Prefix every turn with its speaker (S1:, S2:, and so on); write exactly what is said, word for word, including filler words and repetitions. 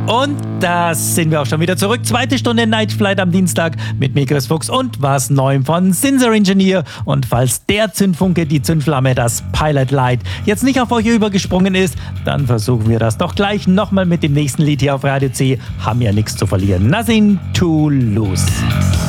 S1: Und da sind wir auch schon wieder zurück. Zweite Stunde Night Flight am Dienstag mit mir, Chris Fuchs, und was Neuem von Sensor Engineer. Und falls der Zündfunke, die Zündflamme, das Pilot Light jetzt nicht auf euch übergesprungen ist, dann versuchen wir das doch gleich nochmal mit dem nächsten Lied hier auf Radio C. Haben ja nichts zu verlieren. Nothing to lose.